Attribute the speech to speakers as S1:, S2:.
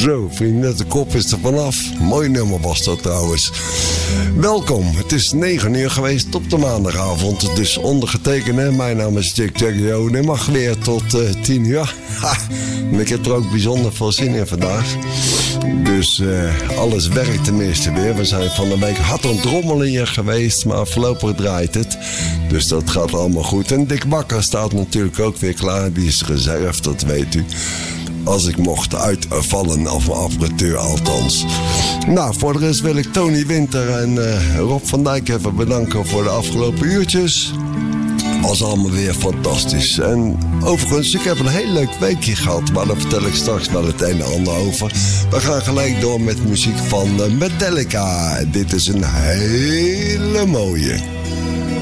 S1: Zo, vrienden, de kop is er vanaf. Mooi nummer was dat trouwens. Welkom, het is 9 uur geweest op de maandagavond. Dus ondergetekend, hè? Mijn naam is Jack Jaggio. En ik mag weer tot 10 uur. Ha, en ik heb er ook bijzonder veel zin in vandaag. Dus alles werkt tenminste weer. We zijn van de week hard aan het rommelen hier geweest, maar voorlopig draait het. Dus dat gaat allemaal goed. En Dick Bakker staat natuurlijk ook weer klaar. Die is reserve, dat weet u. Als ik mocht uitvallen, of mijn apparatuur althans. Nou, voor de rest wil ik Tony Winter en Rob van Dijk even bedanken voor de afgelopen uurtjes. Was allemaal weer fantastisch. En overigens, ik heb een heel leuk weekje gehad, maar daar vertel ik straks wel het een en ander over. We gaan gelijk door met muziek van Metallica. Dit is een hele mooie.